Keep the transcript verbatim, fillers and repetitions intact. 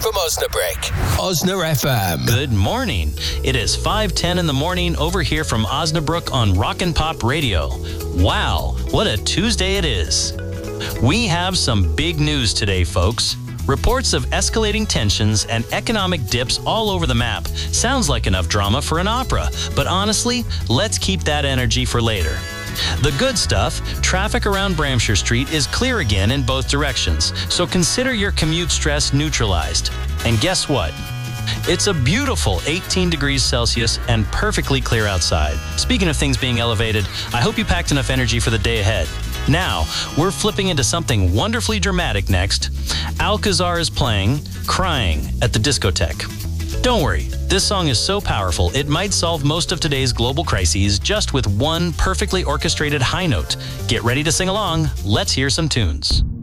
from Osnabrück. Osna F M. Good morning. It is five ten in the morning over here from Osnabrück on Rockin' Pop Radio. Wow, what a Tuesday it is. We have some big news today, folks. Reports of escalating tensions and economic dips all over the map. Sounds like enough drama for an opera, but honestly, let's keep that energy for later. The good stuff, traffic around Bramshire Street is clear again in both directions, so consider your commute stress neutralized. And guess what? It's a beautiful eighteen degrees Celsius and perfectly clear outside. Speaking of things being elevated, I hope you packed enough energy for the day ahead. Now, we're flipping into something wonderfully dramatic next. Alcazar is playing Crying at the Discotheque. Don't worry, this song is so powerful it might solve most of today's global crises just with one perfectly orchestrated high note. Get ready to sing along. Let's hear some tunes.